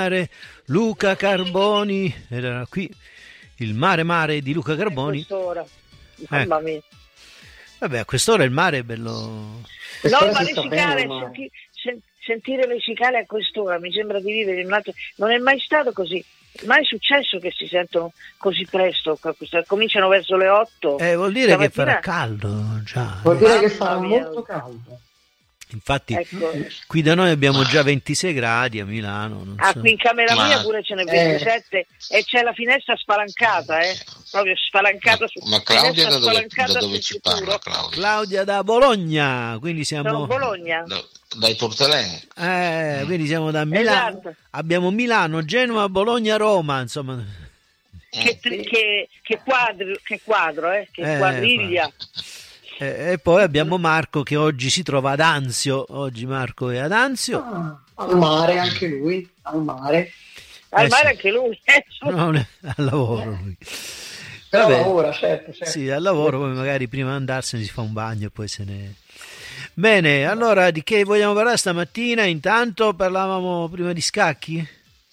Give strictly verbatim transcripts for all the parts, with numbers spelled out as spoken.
mare, Luca Carboni, era qui il mare mare di Luca Carboni. A quest'ora, mamma mia. Vabbè, a quest'ora il mare è bello. No, ma le cicale, senti, sen, sentire le cicale a quest'ora mi sembra di vivere in un altro. Non è mai stato così. Mai è successo che si sentono così presto? Cominciano verso le otto. Eh, vuol dire Stamattina... che farà caldo già. Vuol dire che farà molto caldo. Infatti, ecco. Qui da noi abbiamo già ventisei gradi a Milano. Non ah, so. Qui in camera ma... mia pure ce n'è ventisette eh. E c'è la finestra spalancata, eh? Proprio spalancata su. Ma Claudia da dove, da dove ci parla? Claudia? Claudia da Bologna, quindi siamo. Sono Bologna. Da, dai Tortelè. Eh, quindi siamo da Milano. Esatto. Abbiamo Milano, Genova, Bologna, Roma, insomma. Che, che, che quadro, che quadro, eh? Che eh, quadriglia. E, e poi abbiamo Marco che oggi si trova ad Anzio. Oggi Marco è ad Anzio. Ah, al mare anche lui, al mare. Al eh mare sì. anche lui. Eh, no, al lavoro lui. Però Vabbè, lavora, certo, certo. Sì, al lavoro, poi magari prima di andarsene si fa un bagno e poi se ne... Bene, allora di che vogliamo parlare stamattina? Intanto parlavamo prima di scacchi?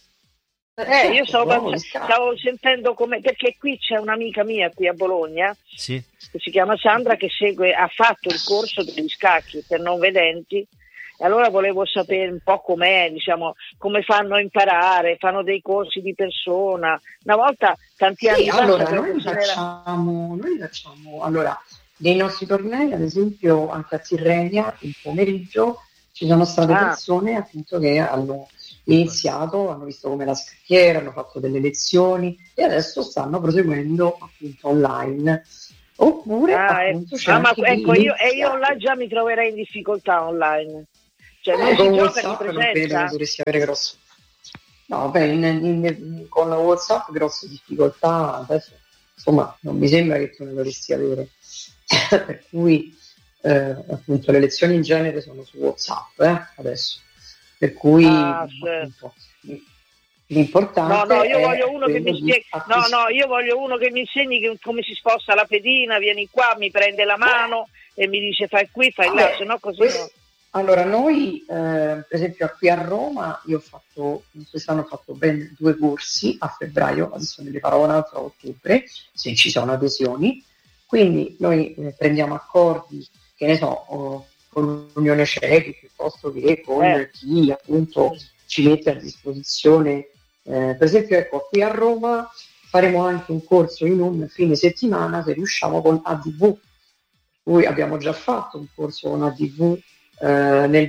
Eh, io stavo, no, stavo sentendo come, perché qui c'è un'amica mia qui a Bologna, sì, che si chiama Sandra, che segue, ha fatto il corso degli scacchi per non vedenti, e allora volevo sapere un po' com'è, diciamo, come fanno a imparare, fanno dei corsi di persona. Una volta, tanti anni sì, fa, allora noi facciamo, noi facciamo, allora, nei nostri tornei, ad esempio, anche a Tirrenia, il pomeriggio, ci sono state ah. persone appunto che hanno iniziato, hanno visto come la scacchiera, hanno fatto delle lezioni e adesso stanno proseguendo appunto online. Oppure ah, appunto, eh. ah, ma ecco, io, e io là già mi troverei in difficoltà online. Cioè, non eh, si con gioca WhatsApp di non credo presenza? che dovresti avere grosso. No, beh, in, in, in, con la WhatsApp grosse difficoltà adesso, insomma, non mi sembra che tu ne dovresti avere. Per cui eh, appunto le lezioni in genere sono su WhatsApp eh, adesso. Per cui ah, appunto, l'importante no, no, io è voglio uno che mi spieghi, no, no, io voglio uno che mi insegni che, come si sposta la pedina, vieni qua, mi prende la mano e mi dice fai qui, fai là, se no così questo, no. Allora noi eh, per esempio qui a Roma io ho fatto, quest'anno ho fatto ben due corsi a febbraio, adesso ne farò un altro a ottobre se ci sono adesioni, quindi noi eh, prendiamo accordi, che ne so, oh, con l'Unione Ciechi piuttosto che con eh. chi appunto ci mette a disposizione, eh, per esempio ecco qui a Roma faremo anche un corso in un fine settimana se riusciamo con A D V, noi abbiamo già fatto un corso con A D V eh, nel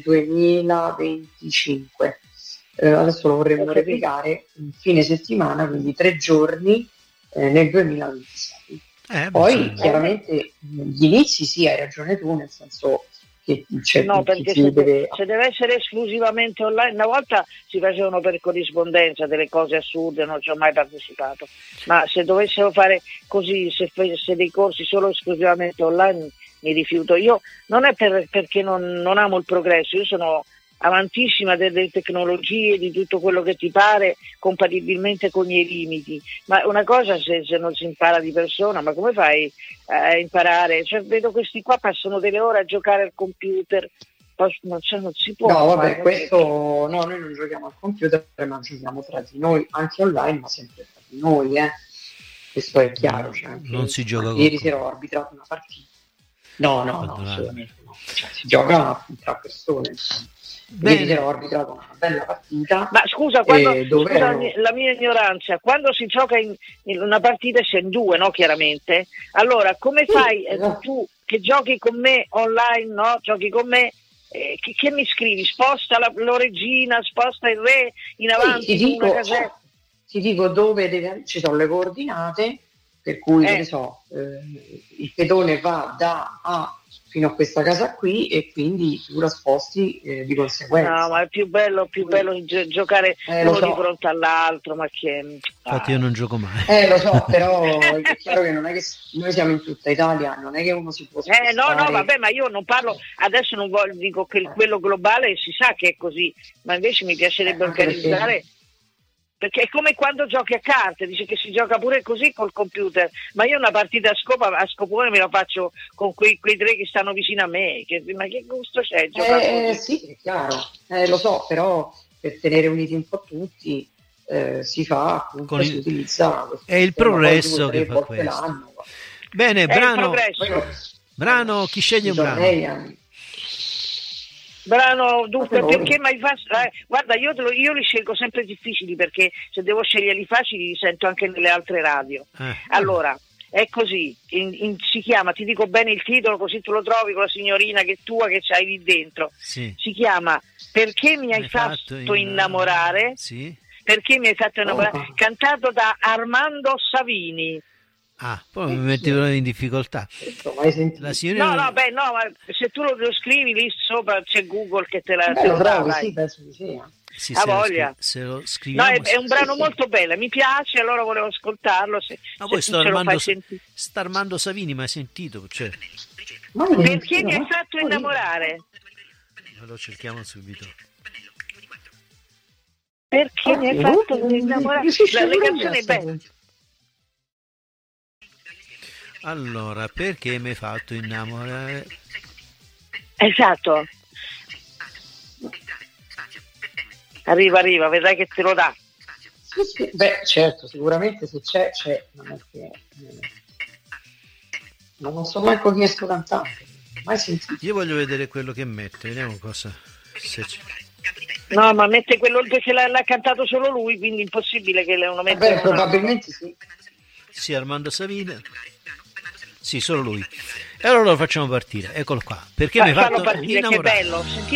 duemilaventicinque, eh, adesso lo vorremmo replicare in fine settimana, quindi tre giorni eh, nel duemilaventisei. Eh, Poi sì. Chiaramente gli inizi sì, hai ragione tu, nel senso che c'è no, perché se deve... se deve essere esclusivamente online, una volta si facevano per corrispondenza delle cose assurde, non ci ho mai partecipato, ma se dovessero fare così, se, se dei corsi solo esclusivamente online mi rifiuto. Io non è per, perché non, non amo il progresso, io sono avantissima delle tecnologie, di tutto quello che ti pare, compatibilmente con i limiti, ma una cosa se, se non si impara di persona, ma come fai a imparare? Cioè, vedo questi qua passano delle ore a giocare al computer, non, cioè, non si può. No, vabbè, questo no, noi non giochiamo al computer, ma giochiamo tra di noi, anche online, ma sempre tra di noi, eh. Questo è chiaro. Cioè, non si gioca. Ieri sera ho arbitrato una partita. No, no, no, assolutamente no. Cioè, si gioca tra persone. Ieri sera ho arbitrato una bella partita. Ma scusa, quando, eh, scusa erano... la mia ignoranza, quando si gioca in, in una partita c'è in due, no? Chiaramente. Allora, come sì, fai esatto. tu che giochi con me online, no? Giochi con me, eh, che, che mi scrivi? Sposta la, l'oreggina, sposta il re in avanti sì, ti dico, una casetta. Ti dico dove deve, ci sono le coordinate, per cui eh. ne so, eh, il pedone va da A fino a questa casa qui e quindi tu la sposti eh, di conseguenza. No, ma è più bello, più bello gi- giocare eh, uno so. di fronte all'altro, ma che... Infatti io non gioco mai. Eh, lo so, però è chiaro che non è che noi siamo in tutta Italia, non è che uno si può spostare. Eh, no, no, vabbè, ma io non parlo, adesso non voglio, dico che quello globale si sa che è così, ma invece mi piacerebbe eh, organizzare... Perché... Perché è come quando giochi a carte, dice che si gioca pure così col computer, ma io una partita a, scopa, a scopone me la faccio con quei, quei tre che stanno vicino a me, che, ma che gusto c'è giocare eh, così? Sì, è chiaro, eh, lo so, però per tenere uniti un po' tutti eh, si fa appunto, Con il- si utilizza questo è il sistema, poi progresso due o tre che fa volte questo. l'anno. Bene, È il brano, progresso. brano, chi sceglie I un brano? tornei hanno- Brano, dunque, Fate voi. perché mai fa... eh, guarda, io, te lo- io li scelgo sempre difficili perché se devo sceglierli facili li sento anche nelle altre radio. Eh, Allora, è così, in- in- si chiama, ti dico bene il titolo così tu lo trovi con la signorina che tua che c'hai lì dentro. sì. Si chiama Perché mi hai Mi hai fatto, in- innamorare? Sì. Perché mi hai fatto innamorare? Oh. Cantato da Armando Savini. Ah, poi mi mettevano in difficoltà. Questo mai sentito? La signorina... No, no, beh, no, ma se tu lo, lo scrivi lì sopra c'è Google che te la Beh, te lo lo dà, trovi, dai. sì, penso di sì. eh. Sì, Ha se, lo voglia. scri- se lo No, scriviamo... è, è un brano sì. molto bello, mi piace, allora volevo ascoltarlo. Se, Ma se poi tu sto ce lo Armando, fai sentire. sta Armando Savini, ma hai sentito? Cioè, Ma io Perché non- mi hai no, fatto poi- innamorare? lo cerchiamo subito. Perché mi hai Ah, fatto oh, innamorare? mi si La, la scioglie canzone è bella. Allora, perché mi hai fatto innamorare? Esatto. Arriva, arriva, vedrai che te lo dà. Sì, sì. Beh, certo, sicuramente se c'è, c'è. Non è che... eh, ma non so manco chi è sto cantante. Mai sentito. Io voglio vedere quello che mette, vediamo cosa... Se c'è. No, ma mette quello perché l'ha, l'ha cantato solo lui, quindi è impossibile che lo metta. Beh, un altro. probabilmente sì. Sì, Armando Savini. Sì, solo lui. E allora lo facciamo partire, eccolo qua. Perché mi hai Fa- Fallo fatto partire, che innamorare? bello. Senti